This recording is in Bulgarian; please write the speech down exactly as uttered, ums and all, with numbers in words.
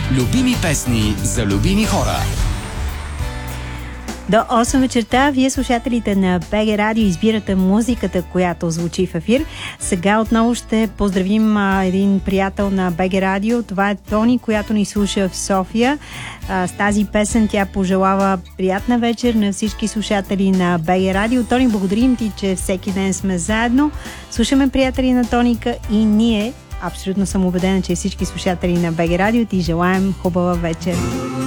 Любими песни за любими хора. До осем вечерта вие, слушателите на БГ Радио, избирате музиката, която звучи в ефир. Сега отново ще поздравим а, един приятел на БГ Радио. Това е Тони, която ни слуша в София. А, с тази песен тя пожелава приятна вечер на всички слушатели на БГ Радио. Тони, благодарим ти, че всеки ден сме заедно. Слушаме приятели на Тоника и ние, абсолютно съм убедена, че всички слушатели на БГ Радио ти желаем хубава вечер.